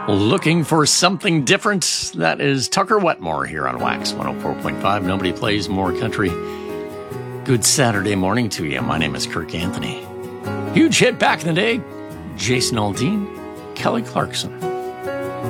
Looking for something different? That is Tucker Wetmore here on Wax 104.5. Nobody plays more country. Good Saturday morning to you. My name is Kirk Anthony. Huge hit back in the day. Jason Aldean, Kelly Clarkson.